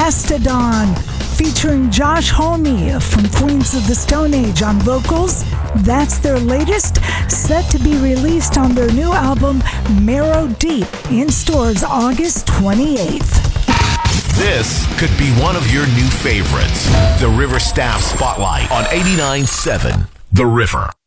Mastodon, featuring Josh Homme from Queens of the Stone Age on vocals. That's their latest, set to be released on their new album, Marrow Deep, in stores August 28th. This could be one of your new favorites. The River Staff Spotlight on 89.7 The River.